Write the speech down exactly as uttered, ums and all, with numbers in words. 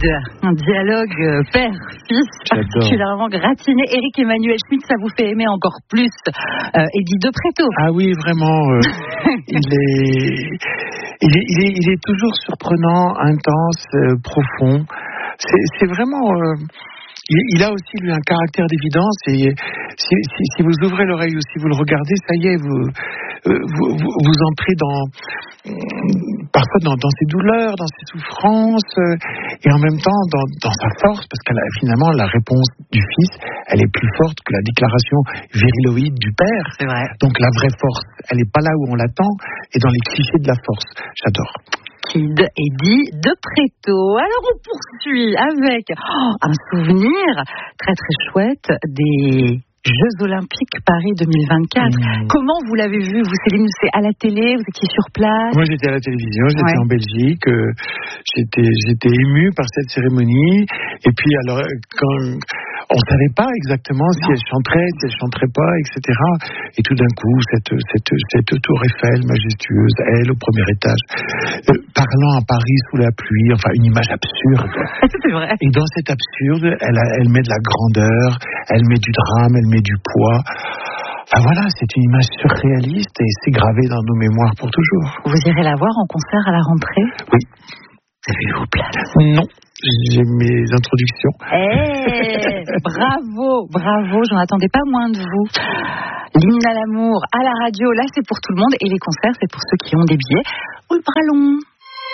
un dialogue euh, père-fils particulièrement gratiné. Éric Emmanuel Schmitt, ça vous fait aimer encore plus euh, Eddie de Pretto. Ah oui, vraiment. Euh, il, est, il, est, il, est, il est toujours surprenant, intense, euh, profond. C'est, c'est vraiment... Euh, il, il a aussi, lui, un caractère d'évidence. Et si, si, si vous ouvrez l'oreille ou si vous le regardez, ça y est, vous, euh, vous, vous, vous entrez dans... parfois dans, dans ses douleurs, dans ses souffrances, euh, et en même temps dans, dans sa force, parce que finalement la réponse du fils, elle est plus forte que la déclaration viriloïde du père. C'est vrai. Donc la vraie force, elle n'est pas là où on l'attend, et dans les clichés de la force. J'adore. Kid Eddie de Pretto. Alors on poursuit avec oh, un souvenir très très chouette des Jeux Olympiques Paris deux mille vingt-quatre. Mmh. Comment vous l'avez vu, vous, Céline? C'est à la télé, vous étiez sur place? Moi, j'étais à la télévision, j'étais ouais. en Belgique. Euh, j'étais, j'étais ému par cette cérémonie. Et puis, alors, quand on ne savait pas exactement si non. elle chanterait, si elle chanterait pas, et cetera. Et tout d'un coup, cette, cette, cette tour Eiffel majestueuse, elle, au premier étage, euh, parlant à Paris sous la pluie, enfin, une image absurde. C'est vrai. Et dans cette absurde, elle, a, elle met de la grandeur, elle met du drame, elle met du poids. Enfin voilà, c'est une image surréaliste et c'est gravé dans nos mémoires pour toujours. Vous irez la voir en concert à la rentrée? Oui. Vous avez vos places? Non, j'ai mes introductions. Eh, hey, bravo, bravo, j'en attendais pas moins de vous. L'hymne à l'amour à la radio, là c'est pour tout le monde et les concerts c'est pour ceux qui ont des billets ou le bras long.